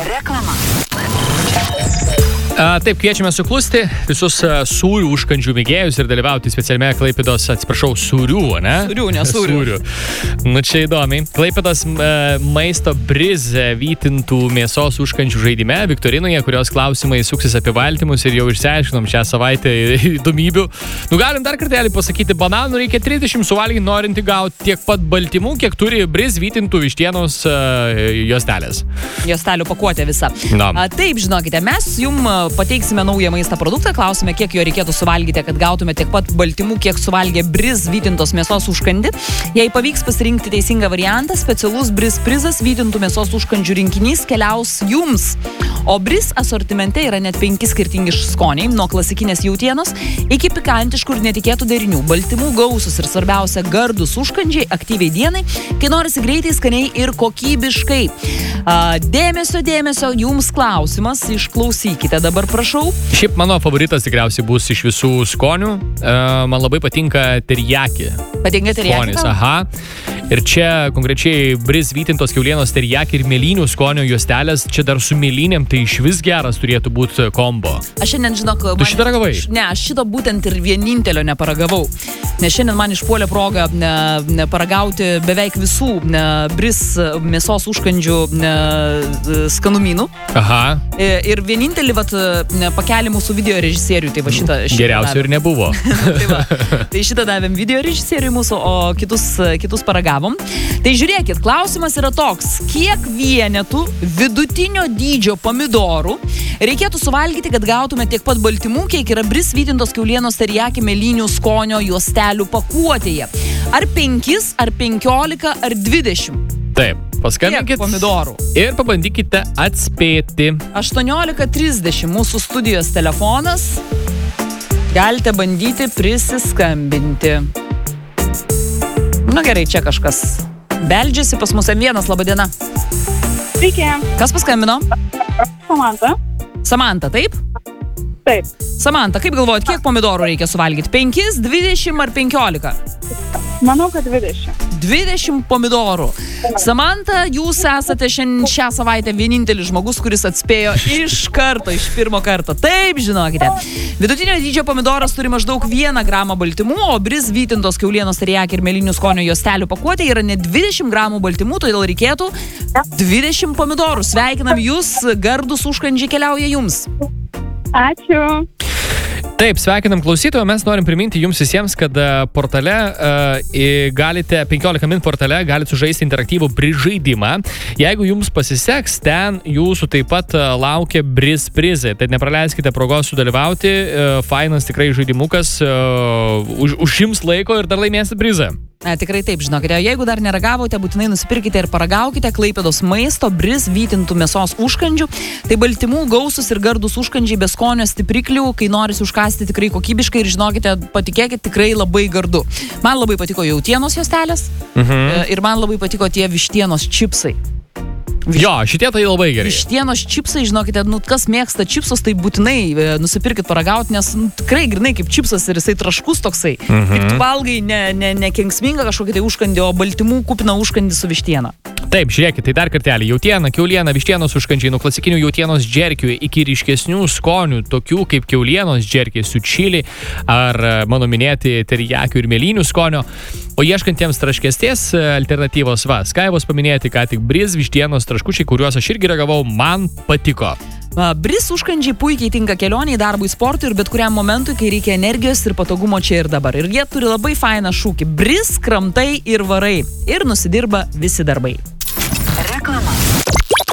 Reklama. Taip, kviečiame suklusti visus sūrių užkandžių mėgėjus ir dalyvauti specialiame Klaipėdos, sūrių, ne? Sūrių, ne sūrių. Nu, čia įdomiai. Klaipėdos maisto briz vytintų mėsos užkandžių žaidime Viktorinoje, kurios klausimai suksis apie baltymus ir jau išsiaiškinom šią savaitę įdomybių. Nu, galim dar kartelį pasakyti, bananų reikia 30 suvalgyti, norinti gauti tiek pat baltymų, kiek turi briz vytintų vištienos juostelės. Juostelių pakuotė visa. Na. Taip, žinokite, mes jum pateiksime naują maisto produktą, klausime, kiek jo reikėtų suvalgyti, kad gautume tiek pat baltymų, kiek suvalgė briz vytintos mėsos užkandį. Jei pavyks pasirinkti teisingą variantą, specialus briz prizas vytintų mėsos užkandžių rinkinys keliaus jums. O briz asortimente yra net 5 skirtingi skoniai, nuo klasikinės jautienos iki pikantiškų ir netikėtų derinių. Baltymų gausus ir svarbiausia gardus užkandžiai aktyviai dienai, kai norisi greitai, skaniai ir kokybiškai. Dėmesio, jums klausimas, išklausykite dabar, prašau. Šiaip mano favoritas tikriausiai bus iš visų skonių. Man labai patinka teriyaki. Patinka teriyaki? Skonis, aha. Ir čia konkrečiai briz vytintos kiaulienos teriyaki ir mėlynių skonio juostelės, čia dar su mėlynėm, tai iš vis geras turėtų būti kombo. Aš šiandien, žinok, tu šitą ragavai? Ne, aš šito būtent ir vienintelio neparagavau. Nes šiandien man išpuolė proga paragauti beveik visų briz mėsos užkandžių skanumynų. Aha. Ir vienintelį pakelį mūsų video režisieriui, tai va šitą geriausio ir nebuvo. Tai šitą davėm video režisieriui mūsų, o kitus paragavom. Tai žiūrėkit, klausimas yra toks, kiek vienetų vidutinio dydžio pomidorų reikėtų suvalgyti, kad gautume tiek pat baltymų, kiek yra briz vytintos kiaulienos teriyaki mėlynių skonio juostelių pakuotėje. Ar 5, ar 15, ar 20? Taip, paskambinkit pomidorų ir pabandykite atspėti. 18:30 mūsų studijos telefonas. Galite bandyti prisiskambinti. Nu gerai, čia kažkas beldžiasi pas mus. M1, laba diena. Sveiki. Kas paskambino? Samanta. Samanta, taip? Taip. Samanta, kaip galvojat, kiek pomidorų reikia suvalgyti? 5, 20 ar 15? Manau, kad 20. 20 pomidorų. Samanta, jūs esate šią savaitę vienintelis žmogus, kuris atspėjo iš pirmo karto. Taip, žinokite. Vidutinio dydžio pomidoras turi maždaug 1 gramą baltymų, o briz vytintos kiaulienos teriyaki ir mėlynių skonio juostelių pakuotė yra net 20 gramų baltymų, todėl reikėtų 20 pomidorų. Sveikinam jūs, gardus užkandžiai keliauja jums. Ačiū. Taip, sveikinam klausytoją, mes norim priminti jums visiems, kad portale galite, 15 min portale galite sužaisti interaktyvų briz žaidimą. Jeigu jums pasiseks, ten jūsų taip pat laukia briz prizai. Tai nepraleiskite progos sudalyvauti, fainas tikrai žaidimukas, užims laiko ir dar laimėsite prizą. Tikrai taip, žinokite, jeigu dar neragavote, būtinai nusipirkite ir paragaukite Klaipėdos maisto briz vytintų mėsos užkandžių. Tai baltymų gausus ir gardus užkandžiai be skonio stipriklių, kai norisi užkasti tikrai kokybiškai ir žinokite, patikėkit, tikrai labai gardu. Man labai patiko jautienos juostelės ir man labai patiko tie vištienos čipsai. Jo, šitie tai labai gerai. Vištienos čipsai, žinokite, kas mėgsta čipsus, tai būtinai nusipirkit paragauti, nes tikrai grinai kaip čipsas ir jisai traškus toksai. Kaip tu valgai ne kenksmingą kažkokį tai užkandį, o baltymų kupiną užkandį su vištiena. Taip, žiūrėkit, tai dar kartelį. Jautiena, kiauliena, vištienos užkandžiai, nuo klasikinių jautienos džerkių iki ryškesnių skonių, tokių kaip kiaulienos džerkiai su čili ar mano minėti terijakių ir mėlynių skonio. O ieškantiems traškesties alternatyvos Skaivos paminėti, ką tik briz vištienos traškučiai, kuriuos aš irgi ragavau, man patiko. Briz užkandžiai puikiai tinka kelioniai, darbui, sportui ir bet kuriam momentui, kai reikia energijos ir patogumo čia ir dabar. Ir jie turi labai fainą šūkį: briz, kramtai ir varai. Ir nusidirba visi darbai.